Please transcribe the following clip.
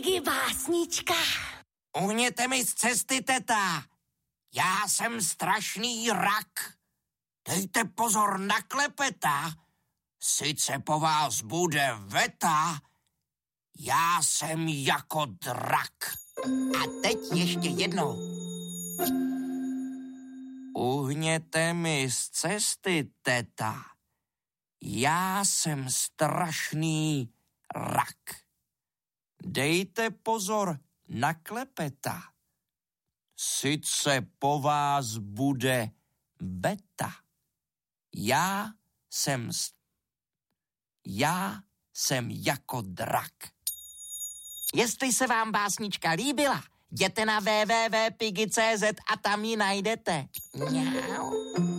Básnička. Uhněte mi z cesty, teta. Já jsem strašný rak. Dejte pozor na klepeta. Sice po vás bude veta, já jsem jako drak. A teď ještě jednou. Uhněte mi z cesty, teta. Já jsem strašný rak. Dejte pozor na klepeta. Sice po vás bude veta. Já jsem jako drak. Jestli se vám básnička líbila, jděte na www.pigi.cz a tam ji najdete. Mňau.